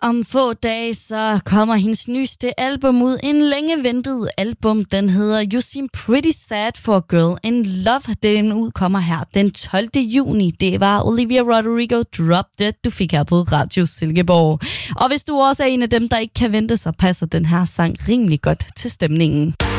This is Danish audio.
Om få dage så kommer hendes nyeste album ud. En længe ventet album. Den hedder You Seem Pretty Sad for a Girl in Love. Den udkommer her den 12. juni. Det var Olivia Rodrigo, Drop Dead, du fik her på Radio Silkeborg. Og hvis du også er en af dem, der ikke kan vente, så passer den her sang rimelig godt til stemningen.